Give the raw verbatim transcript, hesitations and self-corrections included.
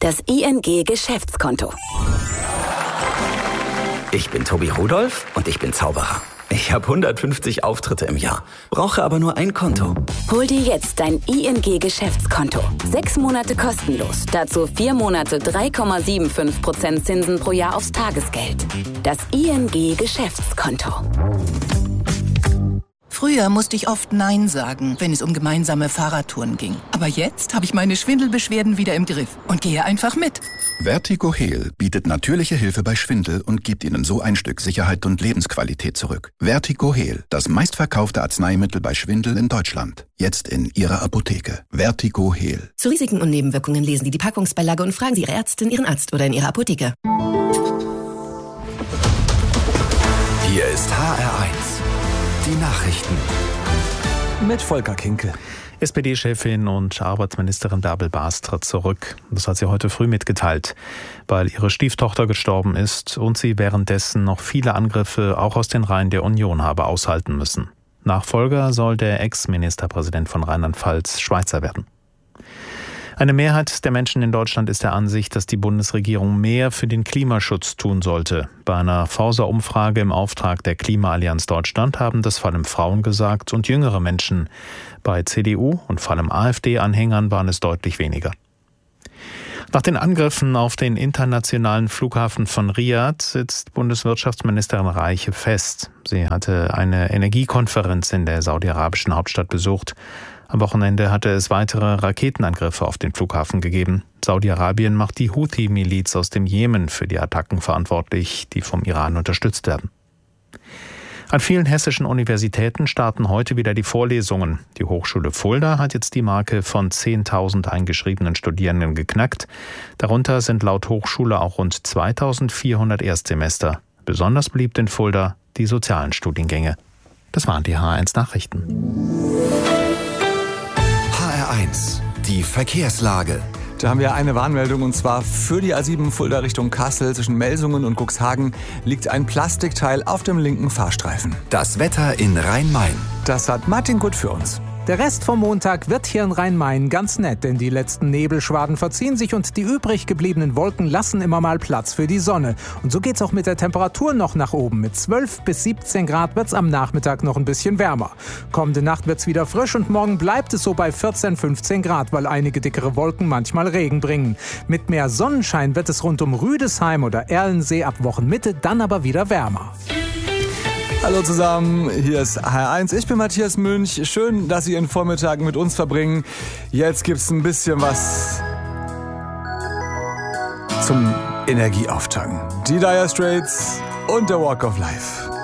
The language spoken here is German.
Das I N G-Geschäftskonto. Ich bin Tobi Rudolph und ich bin Zauberer. Ich habe hundertfünfzig Auftritte im Jahr, brauche aber nur ein Konto. Hol dir jetzt dein I N G-Geschäftskonto. Sechs Monate kostenlos. Dazu vier Monate drei Komma fünfundsiebzig Prozent Zinsen pro Jahr aufs Tagesgeld. Das I N G-Geschäftskonto. Früher musste ich oft Nein sagen, wenn es um gemeinsame Fahrradtouren ging. Aber jetzt habe ich meine Schwindelbeschwerden wieder im Griff und gehe einfach mit. Vertigo Heal bietet natürliche Hilfe bei Schwindel und gibt Ihnen so ein Stück Sicherheit und Lebensqualität zurück. Vertigo Heal, das meistverkaufte Arzneimittel bei Schwindel in Deutschland. Jetzt in Ihrer Apotheke. Vertigo Heal. Zu Risiken und Nebenwirkungen lesen Sie die Packungsbeilage und fragen Sie Ihre Ärztin, Ihren Arzt oder in Ihrer Apotheke. Hier ist H R eins. Die Nachrichten. Mit Volker Kinkel. S P D-Chefin und Arbeitsministerin Bärbel Baas tritt zurück. Das hat sie heute früh mitgeteilt, weil ihre Stieftochter gestorben ist und sie währenddessen noch viele Angriffe auch aus den Reihen der Union habe aushalten müssen. Nachfolger soll der Ex-Ministerpräsident von Rheinland-Pfalz Schweizer werden. Eine Mehrheit der Menschen in Deutschland ist der Ansicht, dass die Bundesregierung mehr für den Klimaschutz tun sollte. Bei einer Forsa-Umfrage im Auftrag der Klimaallianz Deutschland haben das vor allem Frauen gesagt und jüngere Menschen. Bei C D U und vor allem AfD-Anhängern waren es deutlich weniger. Nach den Angriffen auf den internationalen Flughafen von Riad sitzt Bundeswirtschaftsministerin Reiche fest. Sie hatte eine Energiekonferenz in der saudi-arabischen Hauptstadt besucht. Am Wochenende hatte es weitere Raketenangriffe auf den Flughafen gegeben. Saudi-Arabien macht die Houthi-Miliz aus dem Jemen für die Attacken verantwortlich, die vom Iran unterstützt werden. An vielen hessischen Universitäten starten heute wieder die Vorlesungen. Die Hochschule Fulda hat jetzt die Marke von zehntausend eingeschriebenen Studierenden geknackt. Darunter sind laut Hochschule auch rund zweitausendvierhundert Erstsemester. Besonders beliebt in Fulda die sozialen Studiengänge. Das waren die H eins Nachrichten. H R eins. Die Verkehrslage. Da haben wir eine Warnmeldung und zwar für die A sieben Fulda Richtung Kassel zwischen Melsungen und Cuxhagen liegt ein Plastikteil auf dem linken Fahrstreifen. Das Wetter in Rhein-Main. Das hat Martin Gut für uns. Der Rest vom Montag wird hier in Rhein-Main ganz nett, denn die letzten Nebelschwaden verziehen sich und die übrig gebliebenen Wolken lassen immer mal Platz für die Sonne. Und so geht's auch mit der Temperatur noch nach oben. Mit zwölf bis siebzehn Grad wird's am Nachmittag noch ein bisschen wärmer. Kommende Nacht wird's wieder frisch und morgen bleibt es so bei vierzehn, fünfzehn Grad, weil einige dickere Wolken manchmal Regen bringen. Mit mehr Sonnenschein wird es rund um Rüdesheim oder Erlensee ab Wochenmitte dann aber wieder wärmer. Hallo zusammen, hier ist H R eins. Ich bin Matthias Münch. Schön, dass Sie Ihren Vormittag mit uns verbringen. Jetzt gibt's ein bisschen was zum Energieauftanken. Die Dire Straits und der Walk of Life.